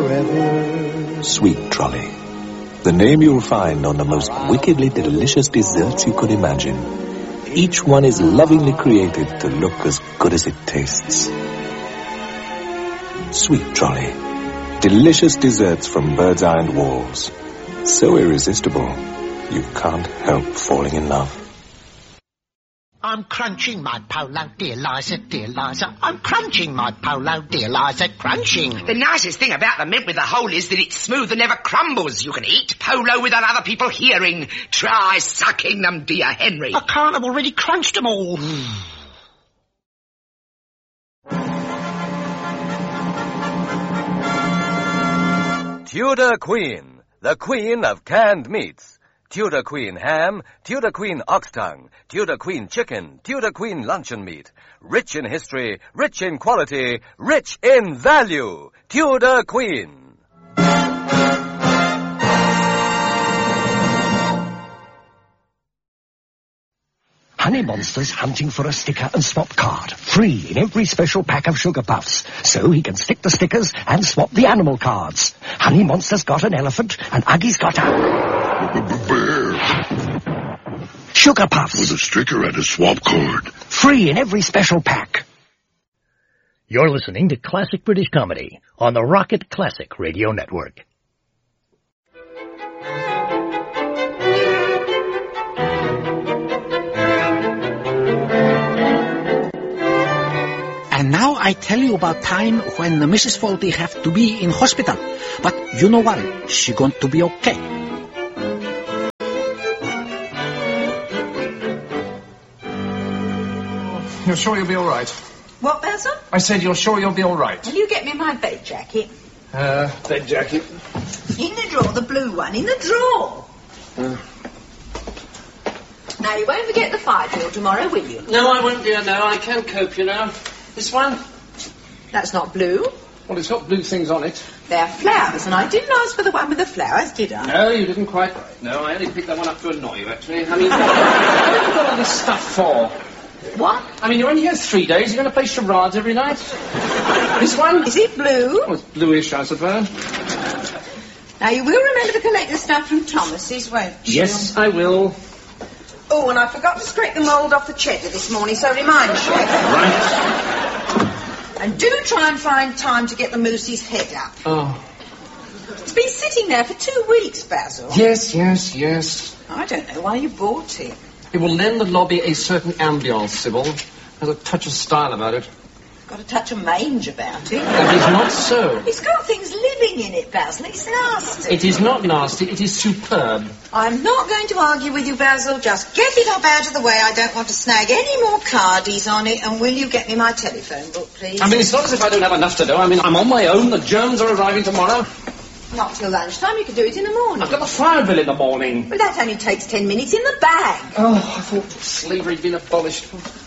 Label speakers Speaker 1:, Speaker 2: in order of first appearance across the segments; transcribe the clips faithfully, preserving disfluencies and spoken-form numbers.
Speaker 1: forever. Sweet Trolley. The name you'll find on the most wickedly delicious desserts you could imagine. Each one is lovingly created to look as good as it tastes. Sweet Trolley. Delicious desserts from Bird's Eye and Walls. So irresistible, you can't help falling in love.
Speaker 2: I'm crunching my polo, dear Liza, dear Liza. I'm crunching my polo, dear Liza, crunching.
Speaker 3: The nicest thing about the mint with the hole is that it's smooth and never crumbles. You can eat polo without other people hearing. Try sucking them, dear Henry.
Speaker 2: I can't, I've already crunched them all.
Speaker 4: Tudor Queen, the queen of canned meats. Tudor Queen ham, Tudor Queen ox tongue, Tudor Queen chicken, Tudor Queen luncheon meat. Rich in history, rich in quality, rich in value. Tudor Queen.
Speaker 5: Honey Monster's hunting for a sticker and swap card. Free in every special pack of Sugar Puffs. So he can stick the stickers and swap the animal cards. Honey Monster's got an elephant and Uggy's got a...
Speaker 6: Bear.
Speaker 5: Sugar Puffs.
Speaker 6: With a sticker and a swap card.
Speaker 5: Free in every special pack.
Speaker 7: You're listening to Classic British Comedy on the Rocket Classic Radio Network.
Speaker 8: And now I tell you about time when Missus Fawlty have to be in hospital. But you know what? She going to be okay.
Speaker 9: You're sure you'll be all right?
Speaker 10: What, Basil?
Speaker 9: I said you're sure you'll be all right.
Speaker 10: Will you get me my bed jacket?
Speaker 9: Uh, bed jacket.
Speaker 10: In the drawer, the blue one, in the drawer.
Speaker 9: Uh.
Speaker 10: Now, you won't forget the fire drill tomorrow, will you?
Speaker 11: No, I won't, dear, no. I can cope, you know. This one?
Speaker 10: That's not blue.
Speaker 9: Well, it's got blue things on it.
Speaker 10: They're flowers, and I didn't ask for the one with the flowers, did I?
Speaker 9: No, you didn't quite right.
Speaker 11: No, I only picked that one up to annoy you, actually. I mean, what have you got all this stuff for?
Speaker 10: What?
Speaker 11: I mean, you're only here three days. You're going to play charades every night. This one?
Speaker 10: Is it blue?
Speaker 9: Oh, it's bluish, I suppose.
Speaker 10: Now, you will remember to collect the stuff from Thomas's, won't you?
Speaker 11: Yes, I will.
Speaker 10: Oh, and I forgot to scrape the mould off the cheddar this morning, so remind you.
Speaker 11: Right.
Speaker 10: And do try and find time to get the moose's head up.
Speaker 9: Oh.
Speaker 10: It's been sitting there for two weeks, Basil.
Speaker 9: Yes, yes, yes.
Speaker 10: I don't know why you bought it.
Speaker 9: It will lend the lobby a certain ambience, Sybil. Has a touch of style about it.
Speaker 10: Got a touch of mange about it.
Speaker 9: That is not so.
Speaker 10: It's got things living in it, Basil. It's nasty.
Speaker 9: It is not nasty. It is superb.
Speaker 10: I'm not going to argue with you, Basil. Just get it up out of the way. I don't want to snag any more cardies on it. And will you get me my telephone book, please?
Speaker 9: I mean, it's not as if I don't have enough to do. I mean, I'm on my own. The germs are arriving tomorrow.
Speaker 10: Not till lunchtime. You can do it in the morning.
Speaker 9: I've got the fire bill in the morning.
Speaker 10: But that only takes ten minutes in the bag.
Speaker 9: Oh, I thought slavery had been abolished.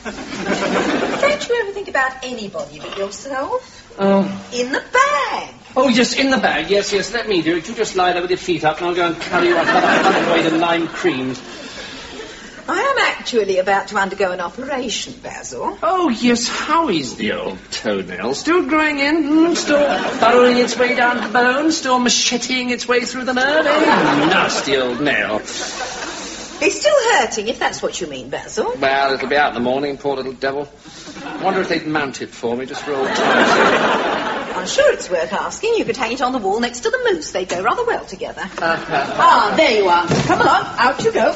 Speaker 10: Don't you ever think about anybody but yourself?
Speaker 9: Oh.
Speaker 10: In the bag.
Speaker 9: Oh, yes, in the bag. Yes, yes, let me do it. You just lie there with your feet up and I'll go and carry you up another way to lime creams.
Speaker 10: I am actually about to undergo an operation, Basil.
Speaker 9: Oh, yes, how is the old toenail? Still growing in? Mm, still burrowing its way down to the bone? Still macheting its way through the nerve? Eh? Nasty old nail.
Speaker 10: It's still hurting, if that's what you mean, Basil.
Speaker 9: Well, it'll be out in the morning, poor little devil. I wonder if they'd mount it for me, just for old times.
Speaker 10: I'm sure it's worth asking. You could hang it on the wall next to the moose. They go rather well together. Ah, there you are. Come along, out you go.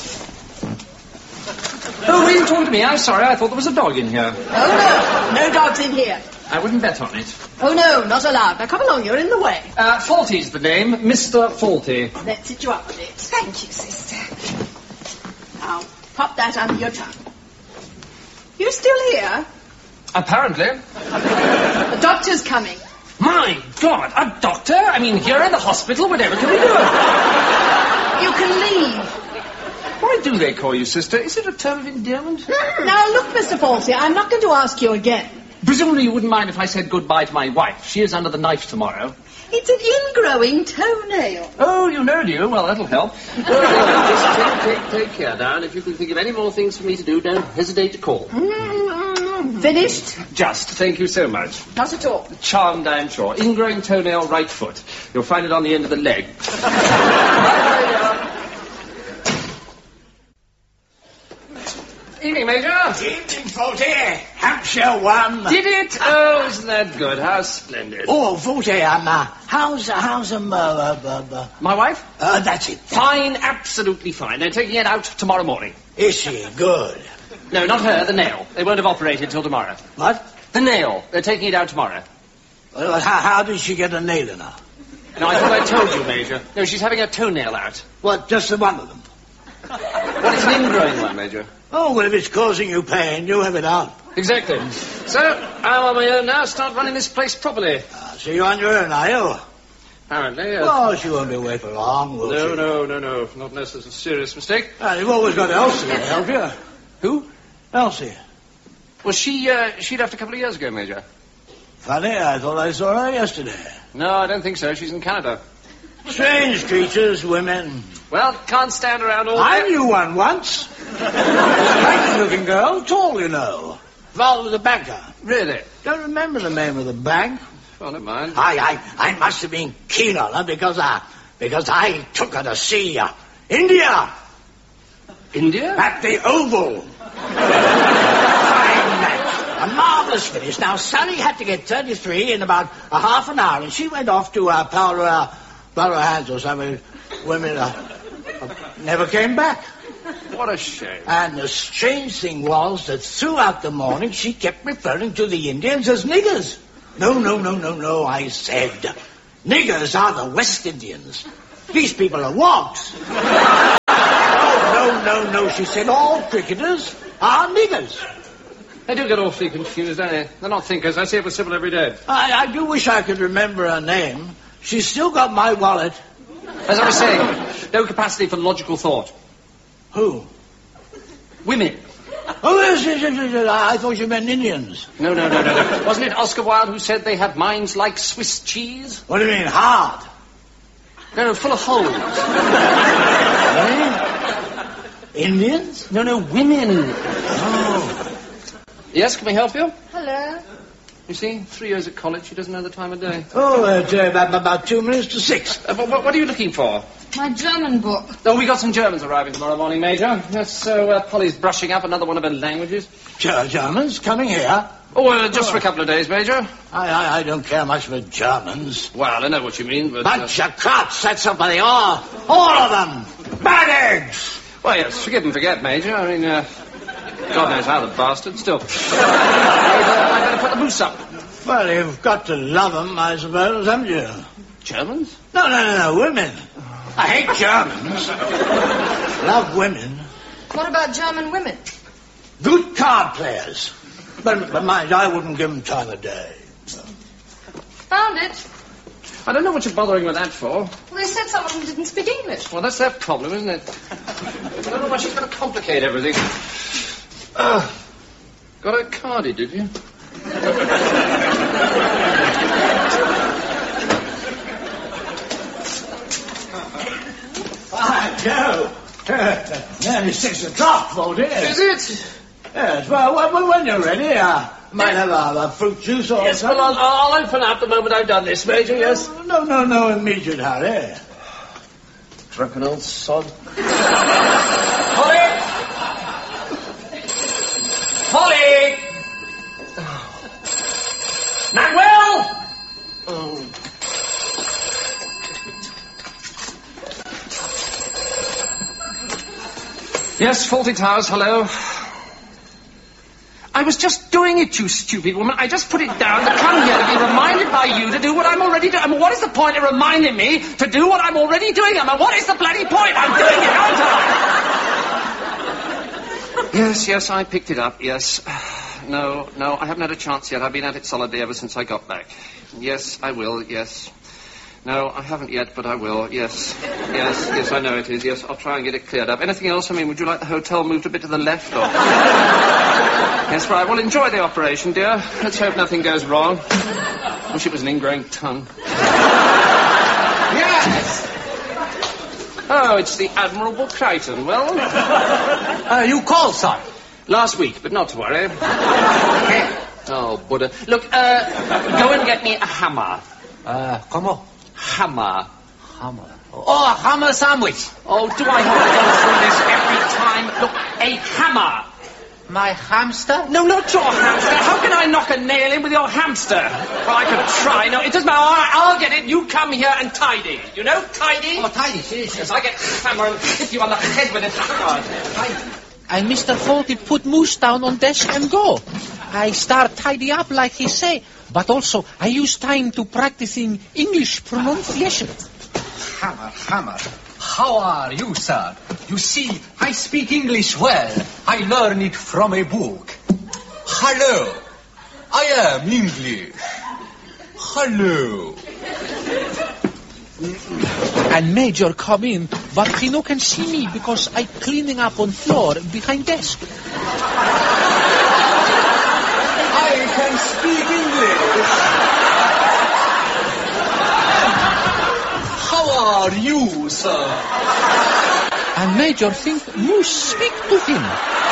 Speaker 9: Oh, were you talking to me? I'm sorry, I thought there was a dog in here.
Speaker 10: Oh, no. No dogs in here.
Speaker 9: I wouldn't bet on it.
Speaker 10: Oh, no, not allowed. Now, come along, you're in the way.
Speaker 9: Uh, Fawlty's the name. Mister Fawlty.
Speaker 10: Let's sit you up a bit. Thank you, sister. Now, pop that under your tongue. You still here?
Speaker 9: Apparently.
Speaker 10: The doctor's coming.
Speaker 9: My God, a doctor? I mean, here in the hospital, whatever can we do?
Speaker 10: You can leave.
Speaker 9: Why do they call you sister? Is it a term of endearment?
Speaker 10: Now, look, Mister Fawlty, I'm not going to ask you again.
Speaker 9: Presumably you wouldn't mind if I said goodbye to my wife. She is under the knife tomorrow.
Speaker 10: It's an ingrowing toenail.
Speaker 9: Oh, you know, do you? Well, that'll help.
Speaker 11: Well, just take, take, take care now, and if you can think of any more things for me to do, don't hesitate to call.
Speaker 10: Mm-hmm. Finished?
Speaker 9: Just. Thank you so much.
Speaker 10: Not at all.
Speaker 9: Charmed, I'm sure. Ingrowing toenail, right foot. You'll find it on the end of the leg. Evening, Major.
Speaker 12: Evening, Faulty. Hampshire won.
Speaker 9: Did it? Oh, isn't that good? How splendid.
Speaker 12: Oh, Faulty, um, uh, how's, uh, how's, um, uh, uh, uh,
Speaker 9: My wife?
Speaker 12: Uh, that's it.
Speaker 9: Fine, absolutely fine. They're taking it out tomorrow morning.
Speaker 12: Is she? Good.
Speaker 9: No, not her, the nail. They won't have operated till tomorrow.
Speaker 12: What?
Speaker 9: The nail. They're taking it out tomorrow.
Speaker 12: Well, how, how did she get a nail in her?
Speaker 9: No, I thought I told you, Major. No, she's having a toenail out.
Speaker 12: What, just the one of them?
Speaker 9: Well, it's an ingrowing one, Major.
Speaker 12: Oh, well, if it's causing you pain, you have it out.
Speaker 9: Exactly. So, I'm on my own now. Start running this place properly.
Speaker 12: Uh, so you're on your own, are you?
Speaker 9: Apparently, yes.
Speaker 12: Oh, she won't be away for long, will
Speaker 9: no,
Speaker 12: she?
Speaker 9: No, no, no, no. Not unless it's a serious mistake.
Speaker 12: Well, you've always got Elsie to help you.
Speaker 9: Who?
Speaker 12: Elsie.
Speaker 9: Well, she, uh, she left a couple of years ago, Major.
Speaker 12: Funny, I thought I saw her yesterday.
Speaker 9: No, I don't think so. She's in Canada.
Speaker 12: Strange creatures, women.
Speaker 9: Well, can't stand around all day.
Speaker 12: I knew one once. Nice-looking girl, tall, you know. Father was a banker.
Speaker 9: Really?
Speaker 12: Don't remember the name of the bank.
Speaker 9: Well, never mind.
Speaker 12: I, I, I must have been keen on her because I, because I took her to see uh, India.
Speaker 9: India?
Speaker 12: At the Oval. Fine match. A marvellous finish. Now, Sonny had to get thirty-three in about a half an hour, and she went off to uh, powder her, powder her hands or something. Women uh, uh, never came back.
Speaker 9: What a shame.
Speaker 12: And the strange thing was that throughout the morning she kept referring to the Indians as niggers. No, no, no, no, no, I said. Niggers are the West Indians. These people are wogs. No, no, no, she said. All cricketers are niggers.
Speaker 9: They do get awfully confused, don't they? They're not thinkers. I see it with Sybil every day.
Speaker 12: I, I do wish I could remember her name. She's still got my wallet.
Speaker 9: As I was saying, no capacity for logical thought.
Speaker 12: Who?
Speaker 9: Women.
Speaker 12: Oh, yes, yes, yes, yes, yes. I thought you meant Indians.
Speaker 9: No, no, no, no, no. Wasn't it Oscar Wilde who said they have minds like Swiss cheese?
Speaker 12: What do you mean, hard?
Speaker 9: No, no, full of holes.
Speaker 12: Eh? Indians?
Speaker 9: No, no, women.
Speaker 12: Oh.
Speaker 9: Yes, can we help you?
Speaker 10: Hello.
Speaker 9: You see, three years at college, she doesn't know the time of day.
Speaker 12: Oh, uh, about, about two minutes to six.
Speaker 9: Uh, what, what are you looking for?
Speaker 10: My German book.
Speaker 9: Oh, we got some Germans arriving tomorrow morning, Major. Yes, so uh, Polly's brushing up another one of her languages.
Speaker 12: Ger- Germans coming here?
Speaker 9: Oh, uh, just oh. for a couple of days, Major.
Speaker 12: I, I, I don't care much for Germans.
Speaker 9: Well, I know what you mean, but...
Speaker 12: Bunch uh... of crots, that's what they are. All of them. Bad eggs.
Speaker 9: Well, yes, forgive and forget, Major. I mean, uh, God knows how, the bastard. Still. I'd better put the moose up.
Speaker 12: Well, you've got to love them, I suppose, haven't you?
Speaker 9: Germans?
Speaker 12: No, no, no, no, women. I hate Germans. Love women.
Speaker 10: What about German women?
Speaker 12: Good card players. But, but mind, I wouldn't give them time of day.
Speaker 10: Found it.
Speaker 9: I don't know what you're bothering with that for.
Speaker 10: Well, they said some of them didn't speak English.
Speaker 9: Well, that's their problem, isn't it? I don't know why she's going to complicate everything. Uh, got a cardie, did you?
Speaker 12: I know. Nearly six o'clock, Faulty.
Speaker 9: Is it?
Speaker 12: Yes, well, when, when you're ready, I might have a, a fruit juice or
Speaker 9: yes,
Speaker 12: something.
Speaker 9: Yes, well, I'll, I'll open up the moment I've done this, Major, yes?
Speaker 12: No, no, no immediate hurry.
Speaker 9: Drunken old sod.
Speaker 12: Polly!
Speaker 9: Polly! Manuel! Oh. Yes, Faulty Towers, hello. I was just doing it, you stupid woman. I just put it down to come here to be reminded by you to do what I'm already doing. I mean, what is the point of reminding me to do what I'm already doing? I mean, what is the bloody point? I'm doing it, aren't I? Yes, yes, I picked it up, yes. No, no, I haven't had a chance yet. I've been at it solidly ever since I got back. Yes, I will, yes. No, I haven't yet, but I will, yes. Yes, yes, I know it is, yes. I'll try and get it cleared up. Anything else? I mean, would you like the hotel moved a bit to the left, or... Yes, right, well, enjoy the operation, dear. Let's hope nothing goes wrong. Wish it was an ingrowing tongue. Yes! Oh, it's the Admirable Crichton. Well?
Speaker 12: Uh, you called, son.
Speaker 9: Last week, but not to worry. Oh, Buddha. Look, uh, go and get me a hammer.
Speaker 12: Uh, como?
Speaker 9: Hammer.
Speaker 12: Hammer. Oh, a hammer sandwich.
Speaker 9: Oh, do I have to go through this every time? Look, a hammer.
Speaker 12: My hamster?
Speaker 9: No, not your hamster. How can I knock a nail in with your hamster? Well, I could try. No, it doesn't matter. All right, I'll get it. You come here and tidy. You know, tidy?
Speaker 12: Oh, tidy, yes.
Speaker 9: Yes, I get hammer and hit you on the head with it. Tidy.
Speaker 8: And Mister Faulty put Moose down on desk and go. I start tidy up like he say, but also I use time to practicing English pronunciation.
Speaker 12: Hammer, hammer. How are you, sir? You see, I speak English well. I learn it from a book. Hello. I am English. Hello.
Speaker 8: And Major come in, but he no can see me because I cleaning up on floor behind desk.
Speaker 12: I can speak English. How are you, sir?
Speaker 8: And Major think Moose speak to him.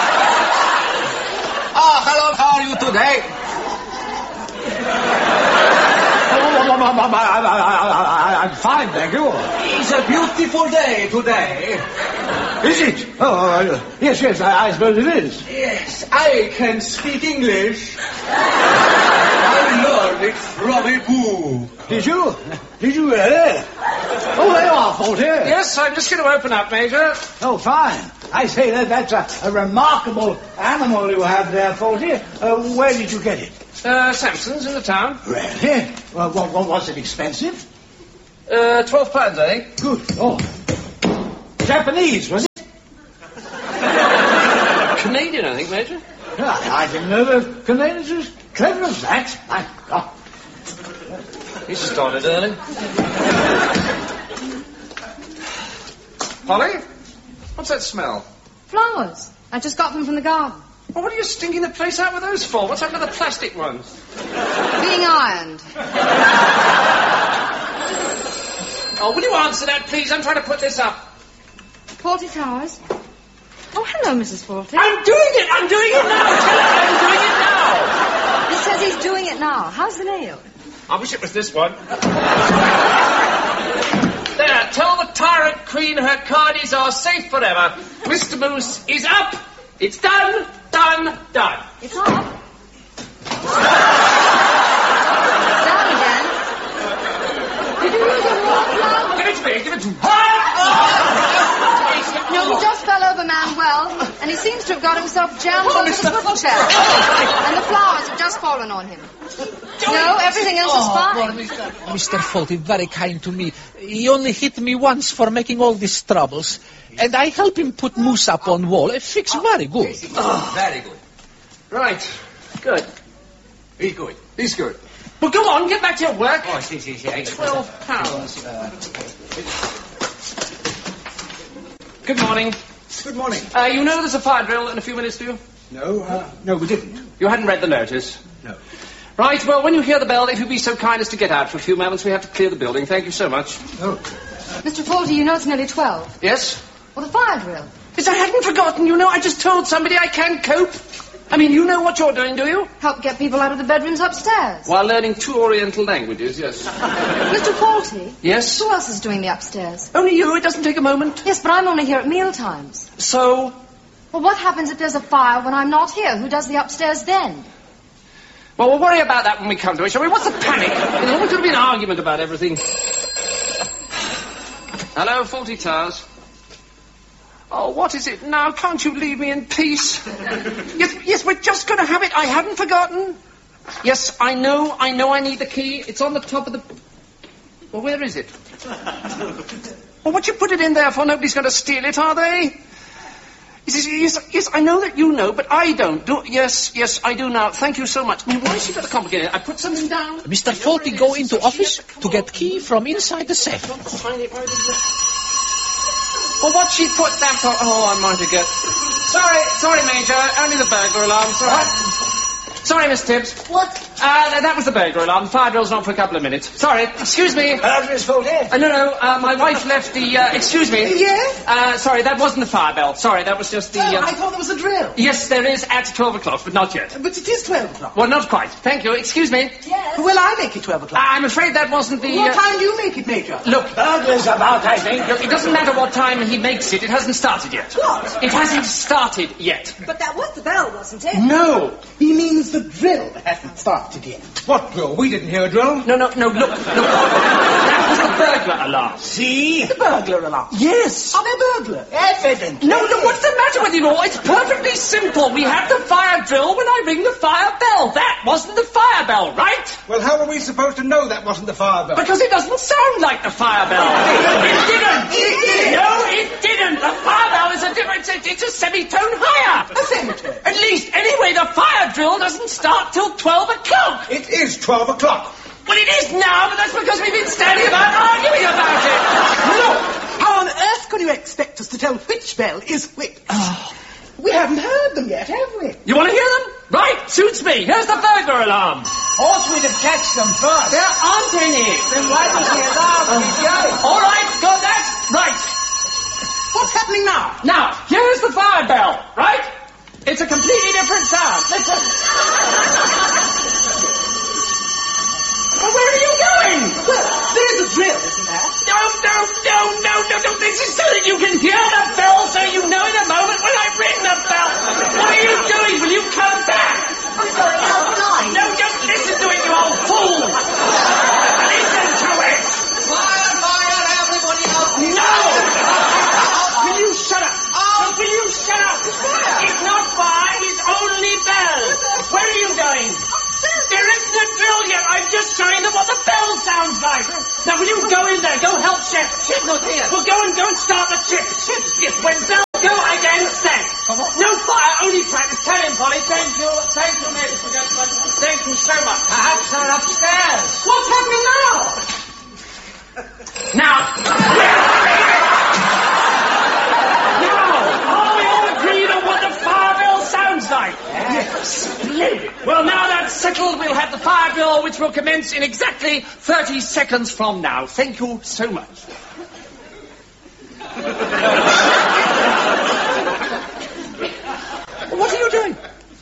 Speaker 12: Ah, hello, how are you today? I'm fine, thank you. It's a beautiful day today. Is it? Oh, yes, yes, I, I suppose it is. Yes, I can speak English. I learned it from a book. Did you? Did you really? Oh, there you are, Faulty.
Speaker 9: Yes, I'm just going to open up, Major.
Speaker 12: Oh, fine. I say that that's a, a remarkable animal you have there, Faulty. Uh, where did you get it?
Speaker 9: Uh, Samson's in the town.
Speaker 12: Really? Well, what, what, was it expensive?
Speaker 9: Uh, twelve pounds, I think.
Speaker 12: Good. Oh. Japanese, was it?
Speaker 9: Canadian, I think, Major.
Speaker 12: I, I didn't know the Canadians was clever as that. I, oh.
Speaker 9: He started early. Polly? What's that smell?
Speaker 13: Flowers. I just got them from the garden.
Speaker 9: Well, what are you stinking the place out with those for? What's happened to the plastic ones?
Speaker 13: Being ironed.
Speaker 9: Oh, will you answer that, please? I'm trying to put this up.
Speaker 13: Faulty Towers. Oh, hello, Missus Faulty.
Speaker 9: I'm doing it! I'm doing it now! Tell her I'm doing it now!
Speaker 13: He says he's doing it now. How's the nail?
Speaker 9: I wish it was this one. There, tell the Tyrant Queen her cardies are safe forever. Mister Moose is up. It's done, done, done.
Speaker 13: It's up. Down again. Did you lose your water plug?
Speaker 9: Give it to me, give it to me.
Speaker 13: No, he just fell over Manuel, and he seems to have got himself jammed oh, into the footchair. And the flowers have just fallen on him. No, everything else is fine.
Speaker 8: Oh, Mister Faulty, very kind to me. He only hit me once for making all these troubles. And I help him put Moose up on wall. It fix very good.
Speaker 12: Oh, very good.
Speaker 9: Right. Good.
Speaker 12: He's good. He's good.
Speaker 9: Well, go on, get back to your work.
Speaker 12: Oh, see, see, see.
Speaker 9: Twelve pounds. Good morning.
Speaker 12: Good morning.
Speaker 9: Uh, you know there's a fire drill in a few minutes, do you?
Speaker 12: No, uh, no, we didn't.
Speaker 9: You hadn't read the notice?
Speaker 12: No.
Speaker 9: Right, well, when you hear the bell, if you'd be so kind as to get out for a few moments, we have to clear the building. Thank you so much.
Speaker 12: Oh.
Speaker 13: Mister Faulty, you know it's nearly twelve.
Speaker 9: Yes?
Speaker 13: Well, the fire drill.
Speaker 9: Yes, I hadn't forgotten. You know, I just told somebody I can't cope. I mean, you know what you're doing, do you?
Speaker 13: Help get people out of the bedrooms upstairs.
Speaker 9: While learning two Oriental languages, yes.
Speaker 13: Mister Faulty?
Speaker 9: Yes?
Speaker 13: Who else is doing the upstairs?
Speaker 9: Only you. It doesn't take a moment.
Speaker 13: Yes, but I'm only here at meal times.
Speaker 9: So?
Speaker 13: Well, what happens if there's a fire when I'm not here? Who does the upstairs then?
Speaker 9: Well, we'll worry about that when we come to it, shall we? What's the panic? There's always going to be an argument about everything. Hello, Faulty Towers. Oh, what is it now? Can't you leave me in peace? yes, yes, we're just going to have it. I hadn't forgotten. Yes, I know, I know I need the key. It's on the top of the... Well, where is it? Well, what you put it in there for? Nobody's going to steal it, are they? Yes, yes, yes, I know that you know, but I don't. Do, yes, yes, I do now. Thank you so much. I mean, why is she got to complicate it? I put something down.
Speaker 8: Mister Faulty go into office to get key from inside the safe.
Speaker 9: Find it right in there. Well, what she put that on... Oh, I might have got... Sorry, sorry, Major. Only the burglar alarm. Sorry. What? Sorry, Miss Tibbs.
Speaker 10: What?
Speaker 11: Uh, that was the burglar alarm. The fire drill's not for a couple of minutes. Sorry. Excuse me.
Speaker 12: Burglar's fault, eh?
Speaker 11: Uh, no, no. Uh, my wife left the... Uh, excuse me.
Speaker 10: Yes?
Speaker 11: Uh, sorry, that wasn't the fire bell. Sorry, that was just the...
Speaker 12: Oh,
Speaker 11: Uh...
Speaker 12: I thought there was a drill.
Speaker 11: Yes, there is at twelve o'clock, but not yet.
Speaker 12: But it is twelve o'clock.
Speaker 11: Well, not quite. Thank you. Excuse me.
Speaker 10: Yes.
Speaker 12: Well, I make it twelve o'clock.
Speaker 11: I'm afraid that wasn't the...
Speaker 12: What
Speaker 11: uh...
Speaker 12: time do you make it, Major?
Speaker 11: Look,
Speaker 12: burglar's about, I think.
Speaker 11: Look, it doesn't matter what time he makes it. It hasn't started yet.
Speaker 10: What?
Speaker 11: It hasn't started yet.
Speaker 10: But that was the bell, wasn't it?
Speaker 12: No, he means the drill hasn't started yet.
Speaker 14: What drill? We didn't hear a drill.
Speaker 11: No, no, no, look, look. That was the burglar alarm.
Speaker 12: See? The burglar alarm.
Speaker 11: Yes.
Speaker 12: Are they burglar? Evidently.
Speaker 11: No, no, what's the matter with you all? It's perfectly simple. We have the fire drill when I ring the fire bell. That wasn't the fire bell, right?
Speaker 14: Well, how are we supposed to know that wasn't the fire bell?
Speaker 11: Because it doesn't sound like the fire bell. It didn't.
Speaker 12: It did.
Speaker 11: No, it didn't. The fire bell is a different... It's a, it's a semitone higher.
Speaker 12: A semitone?
Speaker 11: At least, anyway, the fire drill doesn't start till twelve o'clock.
Speaker 14: It is twelve o'clock.
Speaker 11: Well, it is now, but that's because we've been standing about arguing about it.
Speaker 12: Look, how on earth can you expect us to tell which bell is which? Oh. We haven't heard them yet, have we?
Speaker 11: You want to hear them? Right, suits me. Here's the burglar alarm.
Speaker 12: Ought we to catch them first?
Speaker 11: There aren't any.
Speaker 12: Then why was the alarm when you go?
Speaker 11: All right, got that? Right.
Speaker 12: What's happening now?
Speaker 11: Now, here's the fire bell, right? It's a completely different sound. Listen. Well, where are you going?
Speaker 12: Well, there is a drill, isn't there?
Speaker 11: No, no, no, no, no, no. This is so that you can hear the bell, so you know in a moment when I ring the bell. What are you doing? Will you come back?
Speaker 10: I'm going outside.
Speaker 11: No, just listen to it, you old fool. Listen to it.
Speaker 12: Fire, fire, everybody else.
Speaker 11: No. Will you shut up? Oh. Will you shut up?
Speaker 12: It's fire.
Speaker 11: It's not fire. It's only bell. Where are you going? There isn't a drill yet. I'm just showing them what the bell sounds like. Now, will you go in there? Go help Chef.
Speaker 12: Chef's not here.
Speaker 11: Well, go and go and start the chips. Chips? Yes, when bell go, I can stand. No fire, only practice. Tell him, Polly. Thank you. Thank you, ladies and gentlemen. Thank you so much.
Speaker 12: Perhaps they're upstairs.
Speaker 11: What's happening now? Now. Now, are we all agreed on what the fire bell sounds like?
Speaker 12: Yes.
Speaker 11: Splendid. Well, now that's settled, we'll have the fire drill, which will commence in exactly thirty seconds from now. Thank you so much. What are you doing?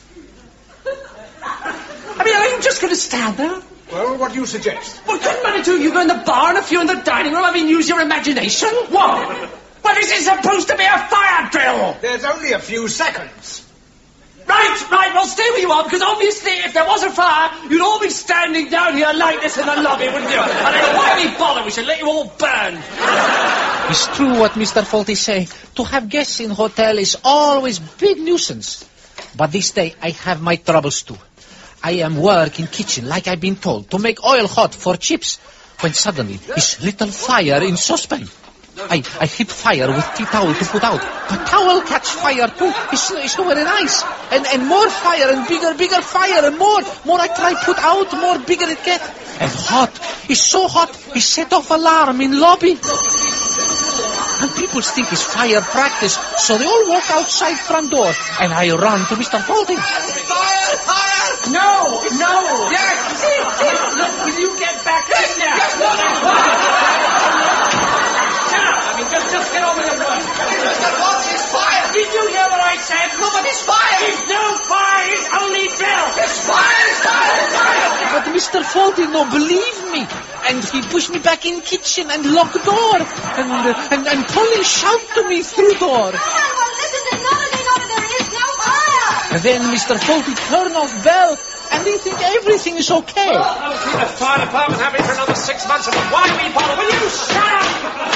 Speaker 11: I mean, are you just going to stand there?
Speaker 14: Well, what do you suggest?
Speaker 11: Well, couldn't one or two of you go in the bar and a few in the dining room? I mean, use your imagination. What? Well, this is supposed to be a fire drill.
Speaker 14: There's only a few seconds.
Speaker 11: Right, right, well, stay where you are, because obviously if there was a fire, you'd all be standing down here like this in the lobby, wouldn't you? I don't know why we bother, we should let you all burn.
Speaker 8: It's true what Mister Faulty say. To have guests in hotel is always big nuisance. But this day I have my troubles too. I am work in kitchen, like I've been told, to make oil hot for chips, when suddenly is little fire in saucepan. I, I hit fire with tea towel to put out. But towel catch fire too. It's, it's not very nice. And, and more fire and bigger, bigger fire and more. More I try put out, more bigger it get. And hot. It's so hot, it set off alarm in lobby. And people think it's fire practice, so they all walk outside front door. And I run to Mister Faulty.
Speaker 12: Fire, fire.
Speaker 11: No, no. Yes, see, see. Look, will you get back in there?
Speaker 12: Yes, no, no.
Speaker 11: I mean, just, just get on with your work.
Speaker 12: Mister Faulty, it's fire.
Speaker 11: Did you hear what I said?
Speaker 12: No, but it's fire.
Speaker 11: It's no fire, it's only drill.
Speaker 12: It's fire, it's fire, it's fire.
Speaker 8: But Mister Faulty no believe me. And he pushed me back in kitchen and lock door. And, uh, and, and Polly shout to me through door.
Speaker 10: Come on, well, listen, there's not a thing on it, there is no fire.
Speaker 8: And then Mister Faulty turn off bell. And they think everything is okay.
Speaker 11: Well, I'll keep the fire department happy for another six months. And why we bother? Will you shut up?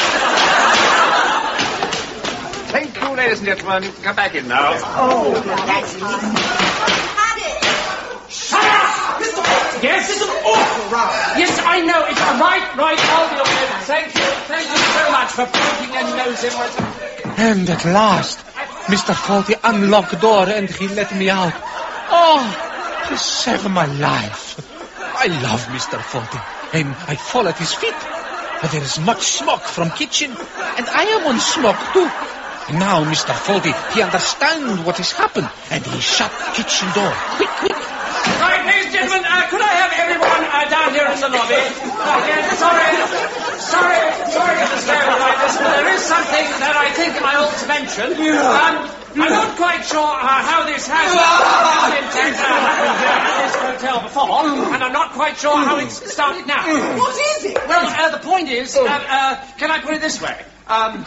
Speaker 11: Thank you, ladies and gentlemen. You can come back in now.
Speaker 10: Oh, that's easy. Had it.
Speaker 11: Shut up!
Speaker 12: Mister Faulty,
Speaker 11: Yes?
Speaker 12: this is an awful row.
Speaker 11: Yes, I know. It's right, right. I'll be okay. Thank you. Thank you so much for poking your nose in.
Speaker 8: And at last, Mister Faulty unlocked door and he let me out. Oh, he saved my life. I love Mister Faulty. And I fall at his feet. But there is much smoke from kitchen, and I am on smoke too. And now Mister Faulty, he understand what has happened, and he shut kitchen door. Quick, quick.
Speaker 11: Right ladies and gentlemen, uh, could I have everyone uh, down here in the lobby? Again, sorry, sorry, sorry to disturb you like this, but there is something that I think I ought to mention. Um, I'm not quite sure uh, how this has been taken at this hotel before, and I'm not quite sure how it's started now.
Speaker 10: What is it?
Speaker 11: Well, uh, the point is, uh, uh, can I put it this way? Um,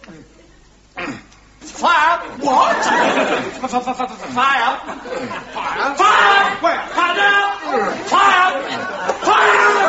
Speaker 11: fire.
Speaker 10: What?
Speaker 11: Fire. Fire. Fire.
Speaker 14: Where?
Speaker 11: Fire now. Fire. Fire.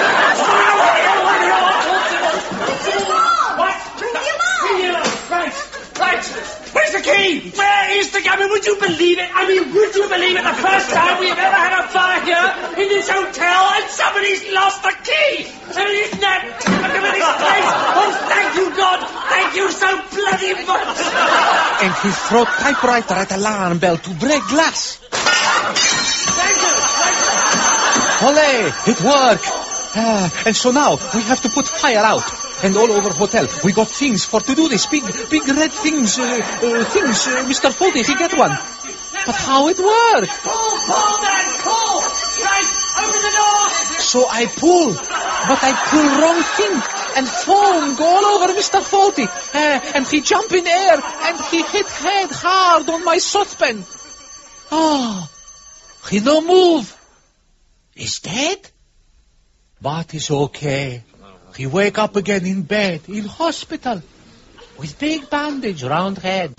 Speaker 11: What?
Speaker 10: Bring the alarm.
Speaker 11: Bring the alarm. Right. Right. Where's the key? Where is the key? I mean, would you believe it? I mean, would you believe it? The first time we've ever had a fire here in this hotel and somebody's lost the key. I mean, isn't that... Look at this place. Oh, thank you, God. Thank you so bloody much.
Speaker 8: And he threw typewriter at alarm bell to break glass.
Speaker 11: Thank you. Thank you.
Speaker 8: Olé, it worked. Ah, and so now we have to put fire out. And all over hotel, we got things for to do this. Big, big red things, uh, uh, things. Uh, Mister Folty, he get one. But how it work?
Speaker 11: Pull, pull, man, pull. Right, open the door.
Speaker 8: So I pull, but I pull wrong thing, and foam go all over Mister Folty. Uh, and he jump in air, and he hit head hard on my saucepan. Oh, he no move. He's dead? But it's okay. He wake up again in bed, in hospital, with big bandage round head.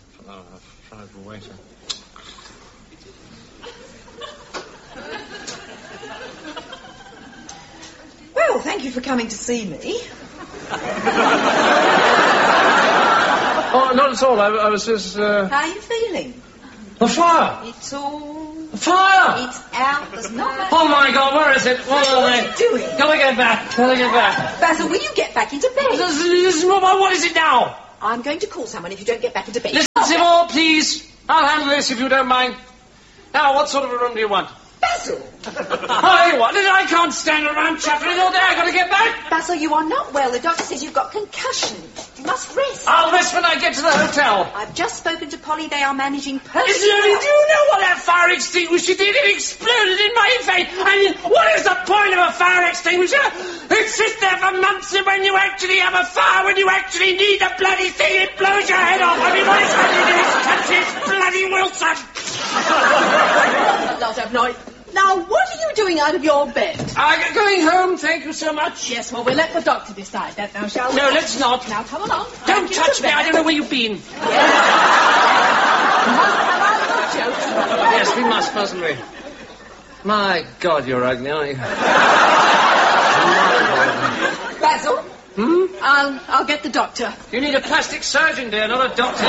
Speaker 10: Well, thank you for coming to see me.
Speaker 9: Oh, not at all. I, I was just... Uh...
Speaker 10: How are you feeling?
Speaker 9: The fire!
Speaker 10: It's all...
Speaker 9: The fire!
Speaker 10: It's out. There's not much...
Speaker 11: Oh, my God, where is it? What
Speaker 10: What
Speaker 11: are
Speaker 10: are
Speaker 11: they?
Speaker 10: you doing?
Speaker 11: Gotta get back. Gotta get back.
Speaker 10: Basil, will you get back into bed?
Speaker 11: This, this, what, what is it now?
Speaker 10: I'm going to call someone if you don't get back into bed.
Speaker 11: Listen, Sybil, please. I'll handle this if you don't mind. Now, what sort of a room do you want?
Speaker 10: Basil!
Speaker 11: I want it. I can't stand around chattering all day. I gotta get back.
Speaker 10: Basil, you are not well. The doctor says you've got concussion. You must rest.
Speaker 11: I'll rest when I get to the hotel.
Speaker 10: I've just spoken to Polly. They are managing perfectly.
Speaker 11: Listen, I mean, do you know what that fire extinguisher did? It exploded in my face. I mean, what is the point of a fire extinguisher? It sits there for months, and when you actually have a fire, when you actually need the bloody thing, it blows your head off. I mean, what is happening in this country? It's bloody Wilson.
Speaker 10: Lot of noise. Now, what are you doing out of your bed?
Speaker 11: I'm going home, thank you so much.
Speaker 10: Yes, well, we'll let the doctor decide that now, shall we?
Speaker 11: No, let's not.
Speaker 10: Now, come along.
Speaker 11: Don't
Speaker 10: Back
Speaker 11: touch
Speaker 10: into
Speaker 11: me.
Speaker 10: bed.
Speaker 11: I don't know where you've been.
Speaker 10: Must have our little joke.
Speaker 11: Yes, we must, mustn't we? My God, you're ugly, aren't you?
Speaker 10: Basil?
Speaker 11: Hmm?
Speaker 10: I'll, I'll get the doctor.
Speaker 11: You need a plastic surgeon, dear, not a doctor.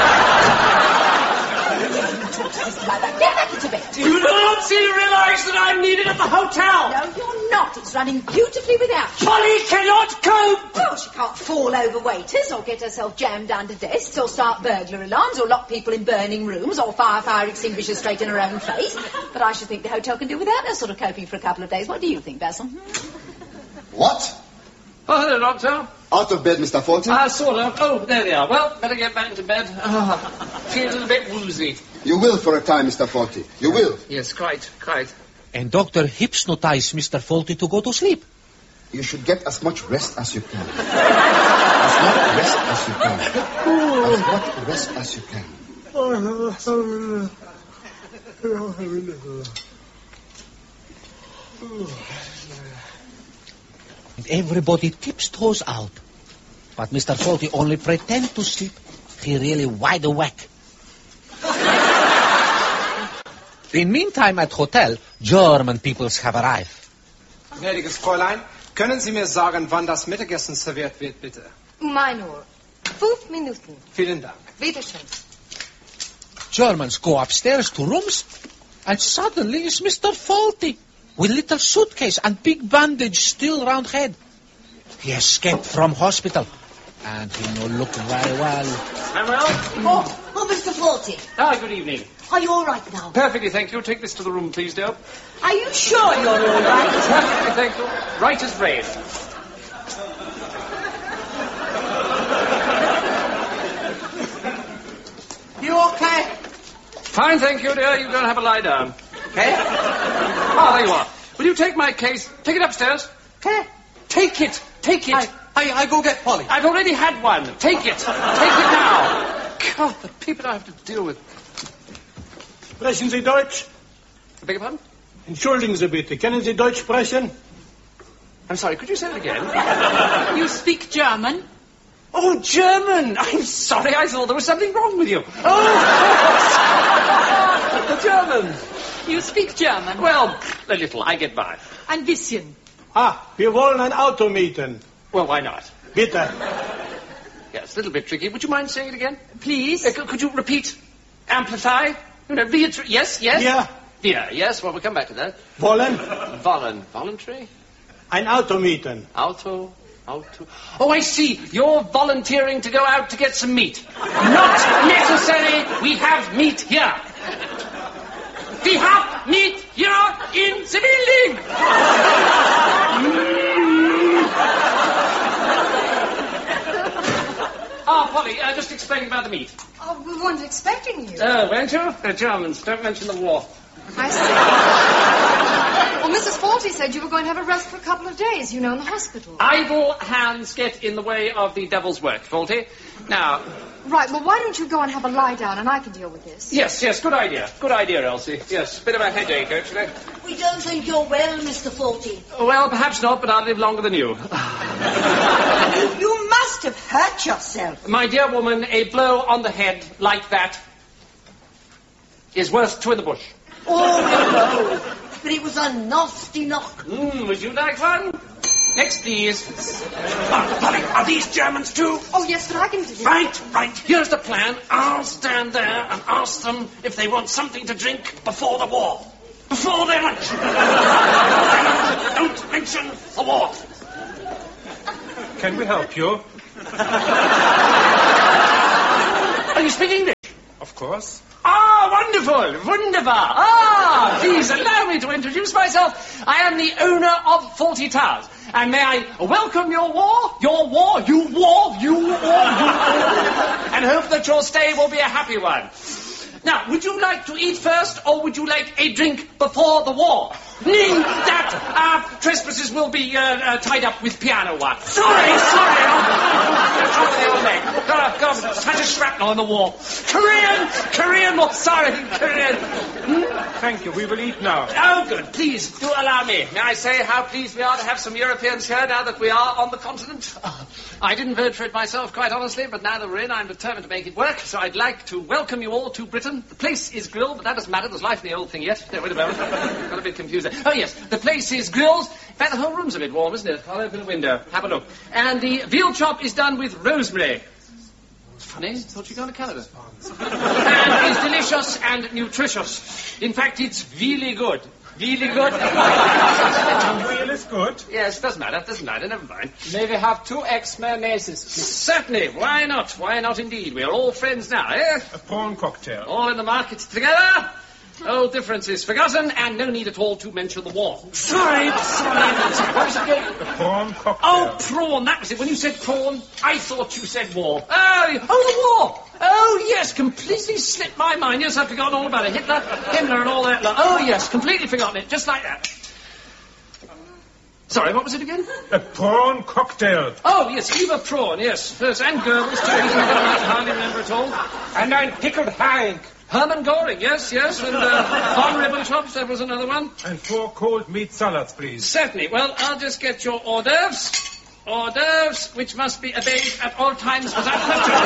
Speaker 10: Like that. Get back into bed.
Speaker 11: You don't seem to realise that I'm needed at the hotel.
Speaker 10: No, you're not. It's running beautifully without you.
Speaker 11: Polly cannot cope.
Speaker 10: Well, she can't fall over waiters or get herself jammed under desks or start burglar alarms or lock people in burning rooms or fire fire extinguishers straight in her own face. But I should think the hotel can do without her sort of coping for a couple of days. What do you think, Basil?
Speaker 15: What?
Speaker 11: Oh, hello, Doctor.
Speaker 15: Out of bed, Mister Folty?
Speaker 11: Ah, uh, sort of. Oh, there they are. Well, better get back into bed. Oh, feels a little bit woozy.
Speaker 15: You will for a time, Mister Folty. You will.
Speaker 11: Yes, quite, quite.
Speaker 8: And doctor hypnotized Mister Folty to go to sleep.
Speaker 15: You should get as much rest as you can. As much rest as you can. As much rest as you can.
Speaker 8: And everybody tiptoes out. But Mister Folty only pretend to sleep. He really wide awake. In meantime at hotel, German peoples have arrived.
Speaker 14: Gnädiges Fräulein, können Sie mir sagen, wann das Mittagessen serviert wird, bitte?
Speaker 13: Um ein Uhr. Fünf Minuten.
Speaker 14: Vielen Dank.
Speaker 13: Wiederschön.
Speaker 8: Germans go upstairs to rooms, and suddenly is Mister Folty with little suitcase and big bandage still round head. He escaped from hospital, and he no look very well.
Speaker 11: Manuel?
Speaker 10: Oh, oh, Mister Folty.
Speaker 11: Ah, good evening.
Speaker 10: Are you all right now?
Speaker 11: Perfectly, thank you. Take this to the room, please, dear.
Speaker 10: Are you sure you're all right?
Speaker 11: Perfectly, thank you. Right as rain.
Speaker 12: You okay?
Speaker 11: Fine, thank you, dear. You go and have a lie down.
Speaker 12: Okay.
Speaker 11: Ah, there you are. Will you take my case? Take it upstairs. Take it. Take it.
Speaker 14: I, I, I go get Polly.
Speaker 11: I've already had one. Take it. Take it now. God, the people I have to deal with.
Speaker 16: Sprechen Sie Deutsch?
Speaker 11: I beg your pardon?
Speaker 16: Entschuldigen Sie bitte, können Sie Deutsch sprechen?
Speaker 11: I'm sorry, could you say it again?
Speaker 10: You speak German?
Speaker 11: Oh, German! I'm sorry, I thought there was something wrong with you. Oh, the German.
Speaker 10: You speak German?
Speaker 11: Well, a little. I get by.
Speaker 10: Ein bisschen.
Speaker 16: Ah, wir wollen ein Auto mieten.
Speaker 11: Well, why not?
Speaker 16: Bitte.
Speaker 11: Yes, a little bit tricky. Would you mind saying it again?
Speaker 10: Please?
Speaker 11: Uh, could, could you repeat? Amplify? You know, reiter- yes, yes?
Speaker 16: Yeah.
Speaker 11: Yeah, yes, well, we'll come back to that.
Speaker 16: Wollen
Speaker 11: Volun- voluntary?
Speaker 16: ein Auto mieten.
Speaker 11: Auto? Auto? Oh, I see. You're volunteering to go out to get some meat. Not necessary. We have meat here. We have meat here in the building. Ah, Polly, uh, just explain about the meat.
Speaker 13: Oh, we weren't expecting you.
Speaker 11: Oh, weren't you? The Germans. Don't mention the war.
Speaker 13: I see. Well, Missus Faulty said you were going to have a rest for a couple of days, you know, in the hospital.
Speaker 11: Idle hands get in the way of the devil's work, Faulty. Now...
Speaker 13: Right, well, why don't you go and have a lie down and I can deal with this?
Speaker 11: Yes, yes, good idea. Good idea, Elsie. Yes, bit of a headache, actually.
Speaker 17: We don't think you're well, Mister Faulty.
Speaker 11: Well, perhaps not, but I'll live longer than you.
Speaker 17: you. You must have hurt yourself.
Speaker 11: My dear woman, a blow on the head like that is worth two in the bush.
Speaker 17: Oh, no. But it was a nasty knock.
Speaker 11: Mm, would you like one? Next, please. Oh, Polly, are these Germans too?
Speaker 13: Oh, yes, but I can do it.
Speaker 11: Right, right. Here's the plan. I'll stand there and ask them if they want something to drink before the war. Before their lunch. Don't mention the war.
Speaker 16: Can we help you?
Speaker 11: Are you speaking English?
Speaker 16: Of course.
Speaker 11: Ah, wonderful, wonderful. Ah, please allow me to introduce myself. I am the owner of Faulty Towers. And may I welcome your war, your war, you war, you war, you war, and hope that your stay will be a happy one. Now, would you like to eat first, or would you like a drink before the war? Meaning that our trespassers will be uh, uh, tied up with piano wire. Sorry, sorry. Top of the old leg. Got, got such a shrapnel in the war. Korean, Korean war. Sorry, Korean. Hmm?
Speaker 16: Thank you. We will eat now.
Speaker 11: Oh, good. Please, do allow me. May I say how pleased we are to have some Europeans here now that we are on the continent? Oh, I didn't vote for it myself, quite honestly, but now that we're in, I'm determined to make it work. So I'd like to welcome you all to Britain. The place is grilled, but that doesn't matter. There's life in the old thing yet. No, wait a moment. Got a bit confused there. Oh, yes. The place is grilled. In fact, the whole room's a bit warm, isn't it? I'll open the window. Have a look. And the veal chop is done with rosemary. It's funny. Thought you'd gone to Canada. And it's delicious and nutritious. In fact, it's really good. Really good.
Speaker 16: Real is good.
Speaker 11: Yes, doesn't matter. Doesn't matter. Never mind.
Speaker 14: May we have two eggs mayonnaises, please?
Speaker 11: Certainly. Why not? Why not indeed? We are all friends now, eh?
Speaker 16: A prawn cocktail.
Speaker 11: All in the market together. Old differences forgotten, and no need at all to mention the war. Sorry, sorry. What was it again?
Speaker 16: A prawn cocktail.
Speaker 11: Oh, prawn. That was it. When you said prawn, I thought you said war. Oh, oh, the war. Oh, yes, completely slipped my mind. Yes, I've forgotten all about it. Hitler, Himmler, and all that. Oh, yes, completely forgotten it. Just like that. Sorry, what was it again?
Speaker 16: A prawn cocktail.
Speaker 11: Oh, yes, leave a prawn, yes. Yes, and Goebbels, too. I hardly remember at all.
Speaker 16: And ein pickled Hank.
Speaker 11: Hermann Göring, yes, yes, and uh, von Ribbentrop, that was another one.
Speaker 16: And four cold meat salads, please.
Speaker 11: Certainly. Well, I'll just get your hors d'oeuvres. Hors d'oeuvres, which must be obeyed at all times without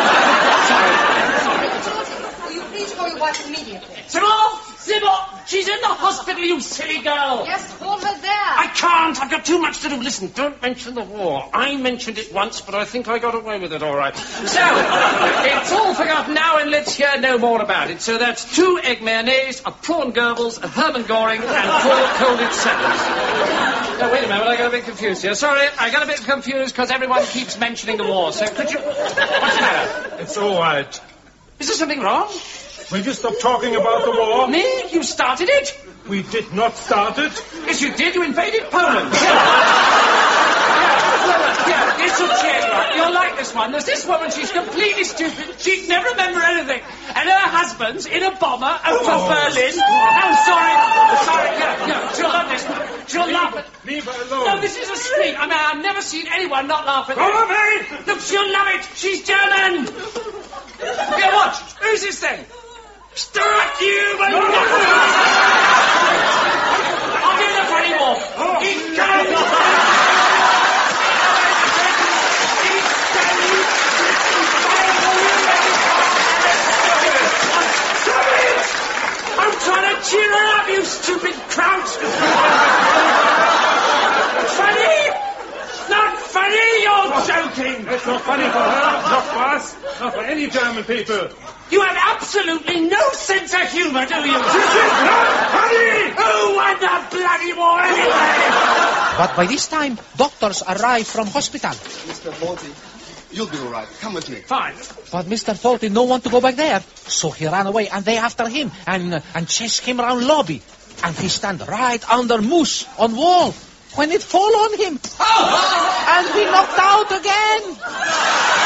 Speaker 11: question.
Speaker 13: Will you please call your wife immediately?
Speaker 11: Simon! Simon! She's in the hospital, you silly girl!
Speaker 13: Yes, call her there.
Speaker 11: I can't. I've got too much to do. Listen, don't mention the war. I mentioned it once, but I think I got away with it all right. So, it's all forgotten now, and let's hear no more about it. So that's two egg mayonnaise, a prawn Goebbels, a Hermann Göring, and four colded salads. No, wait a moment. I got a bit confused here. Sorry, I got a bit confused because everyone keeps mentioning the war. So could you... What's the matter?
Speaker 16: It's all right.
Speaker 11: Is there something wrong?
Speaker 16: Will you stop talking about the war?
Speaker 11: Me? You started it?
Speaker 16: We did not start it.
Speaker 11: Yes, you did. You invaded Poland. Yeah, yeah, yeah, it's a change. you'll like this one. There's this woman, she's completely stupid. She'd never remember anything. And her husband's in a bomber over
Speaker 16: Oh.
Speaker 11: Berlin. I'm sorry. Sorry, yeah, yeah, she'll love this one. She'll laugh at...
Speaker 16: Leave her alone.
Speaker 11: No, this is a street. I mean, I've never seen anyone not laugh at
Speaker 16: Go
Speaker 11: this.
Speaker 16: away!
Speaker 11: Look, she'll love it. She's German. Here, watch. Who's this thing? Start you, but I'll do the funny more. He comes. I'm trying to cheer her up, you stupid kraut! Funny? Not funny, you're joking!
Speaker 16: It's not funny for her, not for us, not for any German people.
Speaker 11: You have absolutely no sense of humour, do you?
Speaker 16: This is not funny!
Speaker 11: Who won the bloody war anyway?
Speaker 8: But by this time, doctors arrive from hospital.
Speaker 15: Mister Forty, you'll be all right. Come with me.
Speaker 11: Fine.
Speaker 8: But Mister Faulty no want to go back there. So he ran away, and they after him, and, uh, and chase him around lobby. And he stand right under moose on wall. When it fall on him. And we knocked out again.